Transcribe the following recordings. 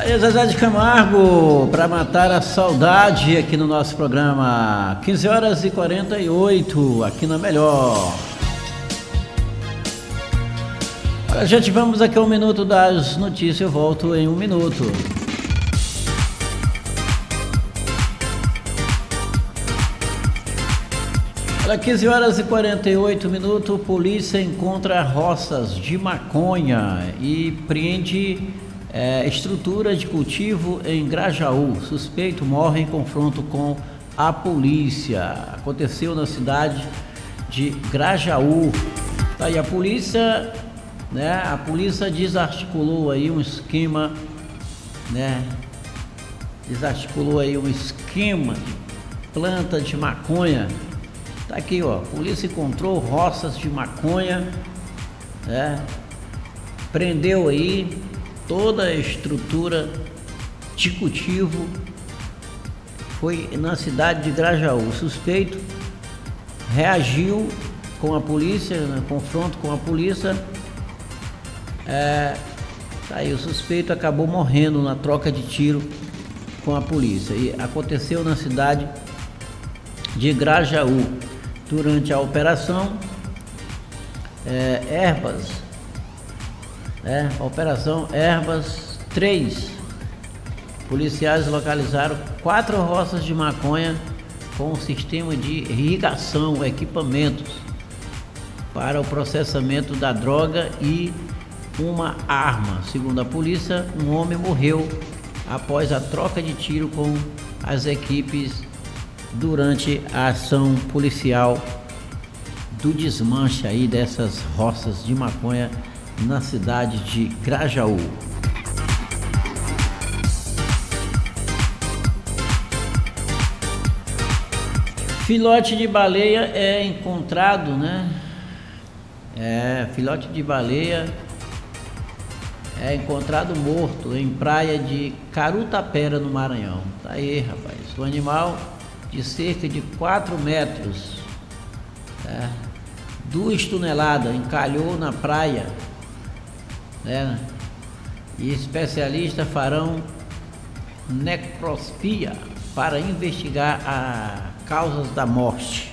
Aí, Zezé de Camargo, para matar a saudade aqui no nosso programa, 15h48, aqui na Melhor. Olha, gente, vamos aqui ao minuto das notícias, eu volto em um minuto. Olha, 15h48, polícia encontra roças de maconha e preende estrutura de cultivo em Grajaú. Suspeito morre em confronto com a polícia. Aconteceu na cidade de Grajaú. Tá, e a polícia, né? A polícia desarticulou aí um esquema, né? Desarticulou aí um esquema de planta de maconha. Tá aqui, ó. A polícia encontrou roças de maconha, né? Prendeu aí toda a estrutura de cultivo. Foi na cidade de Grajaú. O suspeito reagiu com a polícia, no confronto com a polícia. Tá aí, o suspeito acabou morrendo na troca de tiro com a polícia. E aconteceu na cidade de Grajaú. Durante a operação Operação Ervas 3, policiais localizaram 4 roças de maconha com um sistema de irrigação, equipamentos para o processamento da droga e uma arma. Segundo a polícia, um homem morreu após a troca de tiro com as equipes durante a ação policial do desmanche aí dessas roças de maconha na cidade de Grajaú. Filhote de baleia é encontrado, né? Filhote de baleia é encontrado morto em praia de Carutapera, no Maranhão. Tá aí, rapaz. O animal de cerca de 4 metros, 2 toneladas, encalhou na praia, né? E especialistas farão necropsia para investigar as causas da morte.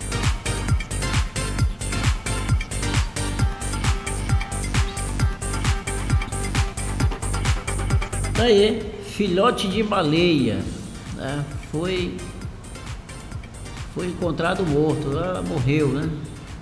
Daí, filhote de baleia, né? Foi encontrado morto, morreu, né?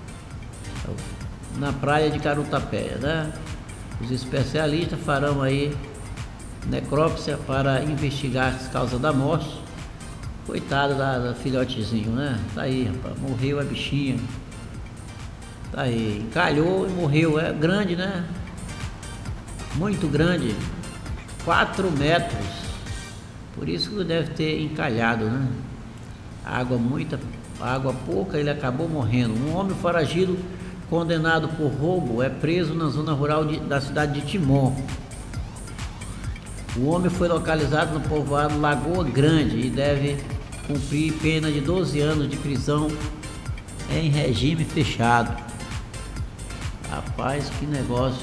Na praia de Carutapé, né? Os especialistas farão aí necrópsia para investigar as causas da morte. Coitado da filhotezinho, né? Tá aí, rapaz, morreu a bichinha. Tá aí, encalhou e morreu, é grande, né? Muito grande, 4 metros, por isso que deve ter encalhado, né? Água pouca, ele acabou morrendo. Um homem foragido condenado por roubo é preso na zona rural da cidade de Timon. O homem foi localizado no povoado Lagoa Grande e deve cumprir pena de 12 anos de prisão em regime fechado. Rapaz, que negócio.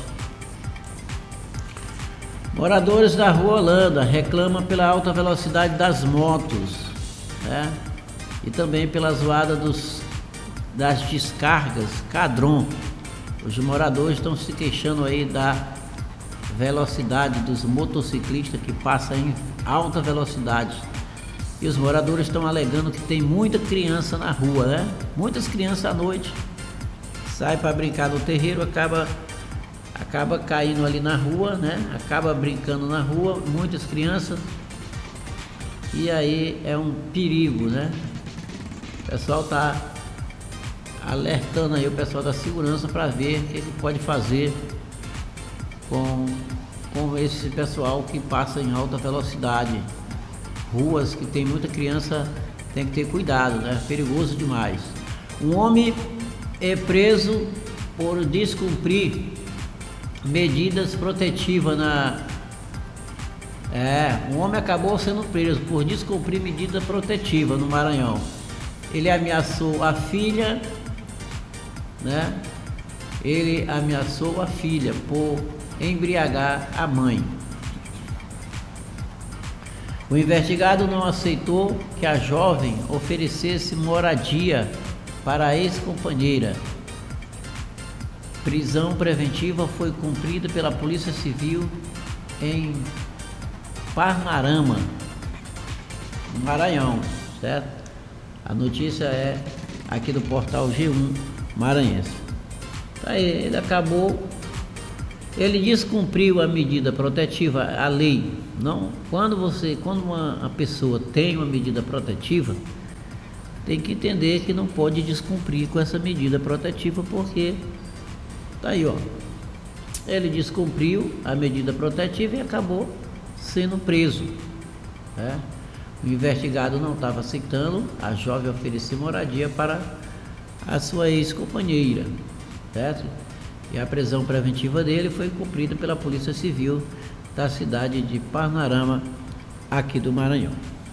Moradores da Rua Holanda reclamam pela alta velocidade das motos, né? E também pela zoada das descargas Cadron. Os moradores estão se queixando aí da velocidade dos motociclistas que passam em alta velocidade. E os moradores estão alegando que tem muita criança na rua, né? Muitas crianças à noite saem para brincar no terreiro, acaba caindo ali na rua, né? Acaba brincando na rua, muitas crianças. E aí é um perigo, né? O pessoal está alertando aí o pessoal da segurança para ver o que ele pode fazer com esse pessoal que passa em alta velocidade. Ruas que tem muita criança, tem que ter cuidado, né? Perigoso demais. Um homem é preso por descumprir medidas protetivas um homem acabou sendo preso por descumprir medida protetiva no Maranhão. Ele ameaçou a filha, né? Ele ameaçou a filha por embriagar a mãe. O investigado não aceitou que a jovem oferecesse moradia para a ex-companheira. Prisão preventiva foi cumprida pela Polícia Civil em Parnarama, no Maranhão, certo? A notícia é aqui do portal G1 Maranhense. Aí ele descumpriu a medida protetiva, a lei. Não, quando uma pessoa tem uma medida protetiva, tem que entender que não pode descumprir com essa medida protetiva, porque tá aí, ó. Ele descumpriu a medida protetiva e acabou sendo preso, né? O investigado não estava aceitando a jovem oferecer moradia para a sua ex-companheira, certo? E a prisão preventiva dele foi cumprida pela Polícia Civil da cidade de Parnarama, aqui do Maranhão.